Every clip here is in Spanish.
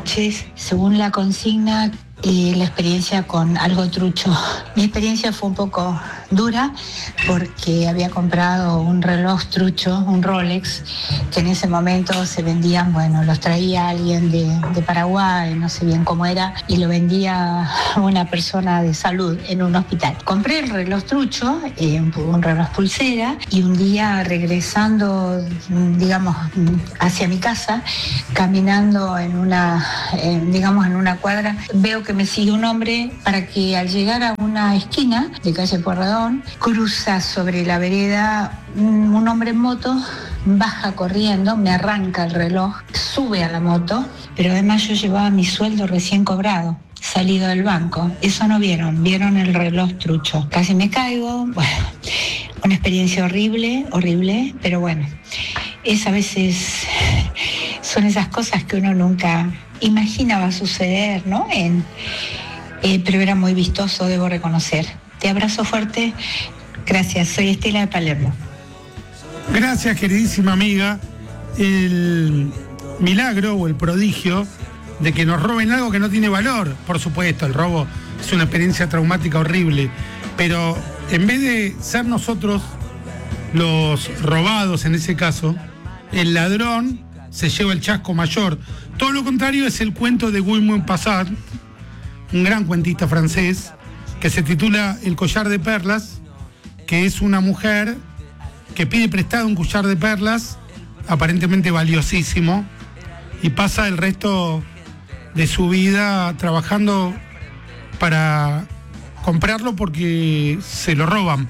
noches. Según la consigna, la experiencia con algo trucho. Mi experiencia fue un poco dura porque había comprado un reloj trucho, un Rolex, que en ese momento se vendían, bueno, los traía alguien de Paraguay, no sé bien cómo era, y lo vendía una persona de salud en un hospital. Compré el reloj trucho, un reloj pulsera, y un día regresando, digamos, hacia mi casa, caminando en una cuadra, veo que me sigue un hombre para que al llegar a una esquina de calle Pueyrredón, cruza sobre la vereda un hombre en moto, baja corriendo, me arranca el reloj, sube a la moto, pero además yo llevaba mi sueldo recién cobrado, salido del banco. Eso no vieron el reloj trucho. Casi me caigo, bueno, una experiencia horrible, pero bueno, a veces son esas cosas que uno nunca imagina va a suceder, ¿no? Pero era muy vistoso, debo reconocer. Te abrazo fuerte. Gracias, soy Estela de Palermo. Gracias, queridísima amiga. El milagro o el prodigio de que nos roben algo que no tiene valor. Por supuesto, el robo es una experiencia traumática horrible, pero en vez de ser nosotros los robados en ese caso, el ladrón se lleva el chasco mayor. Todo lo contrario es el cuento de Guy Maupassant, un gran cuentista francés, que se titula El collar de perlas, que es una mujer que pide prestado un collar de perlas, aparentemente valiosísimo, y pasa el resto de su vida trabajando para comprarlo porque se lo roban.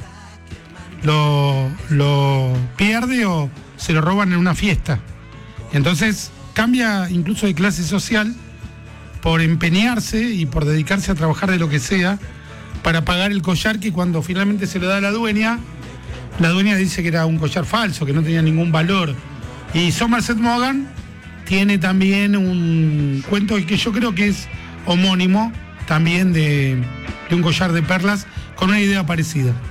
Lo pierde o se lo roban en una fiesta. Entonces cambia incluso de clase social por empeñarse y por dedicarse a trabajar de lo que sea para pagar el collar que cuando finalmente se lo da a la dueña dice que era un collar falso, que no tenía ningún valor. Y Somerset Maugham tiene también un cuento que yo creo que es homónimo también de un collar de perlas con una idea parecida.